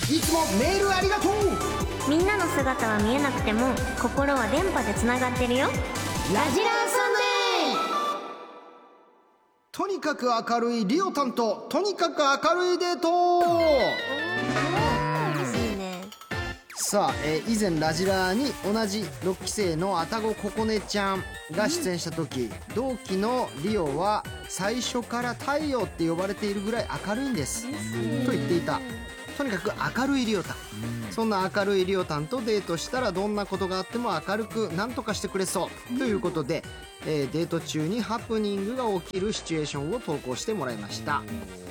いつもメールありがとう。 みんなの姿は見えなくても心は電波でつながってるよ。ラジラーサンデー。 とにかく明るいリオタンととにかく明るいデート。 嬉しいね。 さあ、以前ラジラーに同じ6期生のあたごここねちゃんが出演した時、同期のリオは最初から太陽って呼ばれているぐらい明るいんですと言っていた。とにかく明るいリオタン、そんな明るいリオタンとデートしたらどんなことがあっても明るく何とかしてくれそうということで、デート中にハプニングが起きるシチュエーションを投稿してもらいました。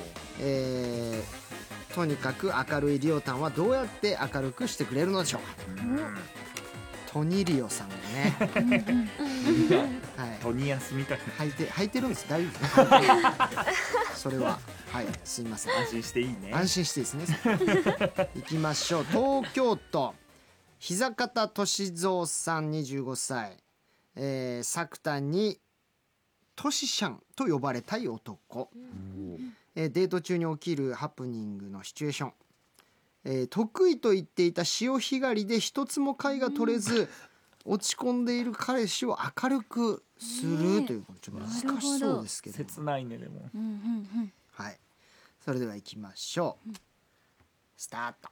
とにかく明るいリオタンはどうやって明るくしてくれるのでしょうか。トニリオさんがねはい、 トニヤスみたいな。 履いてるんです。大丈夫ですそれははい、すいません。 安心していいね。 安心していいですね行きましょう。東京都膝方歳三さん25歳、作田にトシシャンと呼ばれたい男。デート中に起きるハプニングのシチュエーション、得意と言っていた潮干狩りで一つも貝が取れず落ち込んでいる彼氏を明るくするという、ちょっと難しそうですけど、 切ないね。でもはい、それでは行きましょう、スタート。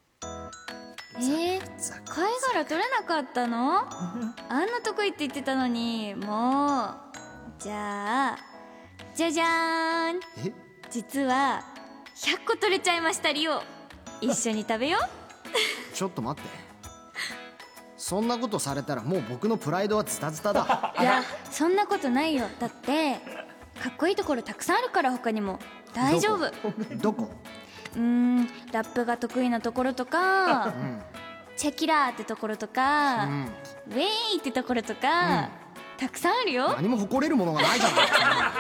貝殻取れなかったの？あんな得意って言ってたのに。もうじゃあじゃじゃーん、実は100個取れちゃいましたリオ。一緒に食べようちょっと待って、そんなことされたらもう僕のプライドはズタズタだいや、そんなことないよ。だってかっこいいところたくさんあるから。他にも大丈夫。 どこ？ ラップが得意なところとか、チェキラーってところとか、ウェイってところとか、たくさんあるよ。 何も誇れるものがないじゃない